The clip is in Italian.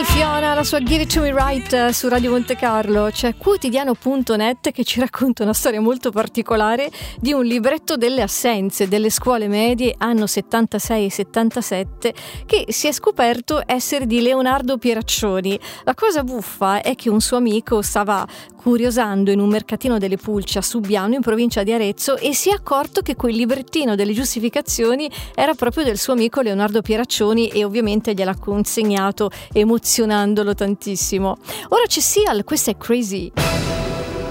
Fiona, la sua Give It To Me Right su Radio Monte Carlo. C'è quotidiano.net che ci racconta una storia molto particolare di un libretto delle assenze delle scuole medie anno 76 e 77 che si è scoperto essere di Leonardo Pieraccioni. La cosa buffa è che un suo amico stava curiosando in un mercatino delle Pulci a Subiano in provincia di Arezzo e si è accorto che quel librettino delle giustificazioni era proprio del suo amico Leonardo Pieraccioni e ovviamente gliel'ha consegnato emozionandolo tantissimo. Ora c'è Seal, questa è Crazy.